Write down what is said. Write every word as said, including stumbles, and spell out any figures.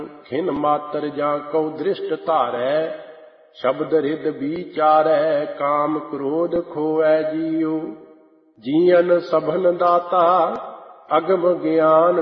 खिन मातर जा कौ दृष्ट धारै, शब्द रिद विचारै, काम क्रोध खोए जियो। जीवन सभन दाता, अगम ज्ञान